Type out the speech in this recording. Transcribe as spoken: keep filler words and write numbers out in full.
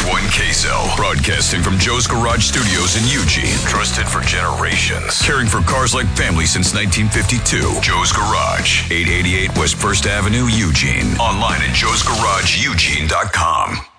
one Queso. Broadcasting from Joe's Garage Studios in Eugene. Trusted for generations. Caring for cars like family since nineteen fifty-two. Joe's Garage. eight eighty-eight West First Avenue, Eugene. Online at joes garage eugene dot com.